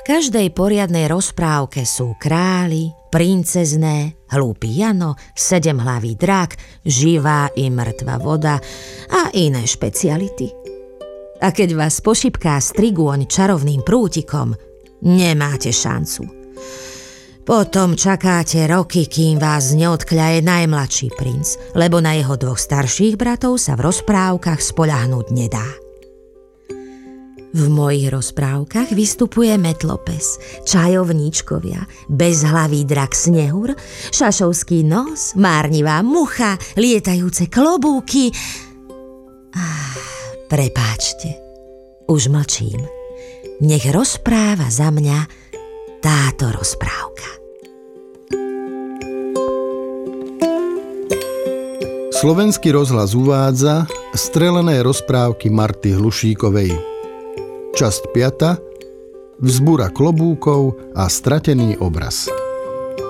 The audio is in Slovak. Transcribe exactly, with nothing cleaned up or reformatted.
V každej poriadnej rozprávke sú králi, princezné, hlúpy Jano, sedemhlavý drak, živá i mŕtva voda a iné špeciality. A keď vás pošipká strigôň čarovným prútikom, nemáte šancu. Potom čakáte roky, kým vás neodkľaje najmladší princ, lebo na jeho dvoch starších bratov sa v rozprávkach spoľahnúť nedá. V mojich rozprávkach vystupuje metlopes, čajovníčkovia, bezhlavý drak Snehur, šašovský nos, márnivá mucha, lietajúce klobúky. Ah, prepáčte, už mlčím. Nech rozpráva za mňa táto rozprávka. Slovenský rozhlas uvádza strelené rozprávky Marty Hlušíkovej. Časť piata. Vzbúra klobúkov a stratený obraz.